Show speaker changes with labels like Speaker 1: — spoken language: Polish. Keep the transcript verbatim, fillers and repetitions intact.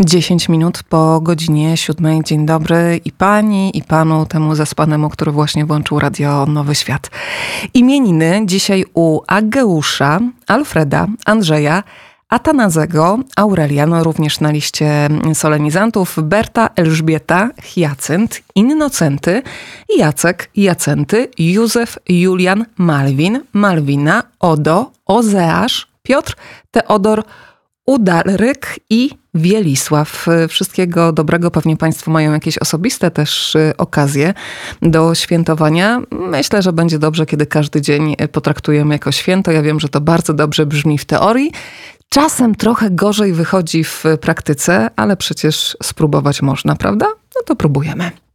Speaker 1: dziesięć minut po godzinie siódmej. Dzień dobry i pani, i panu, temu zaspanemu, który właśnie włączył radio Nowy Świat. Imieniny dzisiaj u Ageusza, Alfreda, Andrzeja, Atanazego, Aureliano, również na liście solenizantów, Berta, Elżbieta, Hyacynt, Innocenty, Jacek, Jacenty, Józef, Julian, Malwin, Malwina, Odo, Ozeasz, Piotr, Teodor, Udalryk i Wielisław. Wszystkiego dobrego. Pewnie państwo mają jakieś osobiste też okazje do świętowania. Myślę, że będzie dobrze, kiedy każdy dzień potraktujemy jako święto. Ja wiem, że to bardzo dobrze brzmi w teorii. Czasem trochę gorzej wychodzi w praktyce, ale przecież spróbować można, prawda? No to próbujemy.